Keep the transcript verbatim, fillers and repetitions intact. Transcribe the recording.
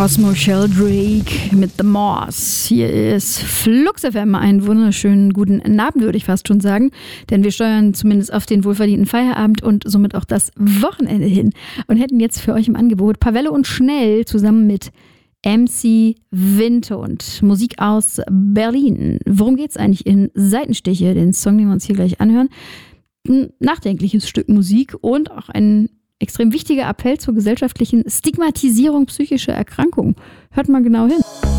Cosmo Sheldrake mit The Moss. Hier ist Flux F M. Einen wunderschönen guten Abend, würde ich fast schon sagen. Denn wir steuern zumindest auf den wohlverdienten Feierabend und somit auch das Wochenende hin. Und hätten jetzt für euch im Angebot Pavelle und Schnell zusammen mit M C Windhund. Musik aus Berlin. Worum geht's eigentlich in Seitenstiche? Den Song, den wir uns hier gleich anhören. Ein nachdenkliches Stück Musik und auch ein extrem wichtiger Appell zur gesellschaftlichen Stigmatisierung psychischer Erkrankungen. Hört mal genau hin.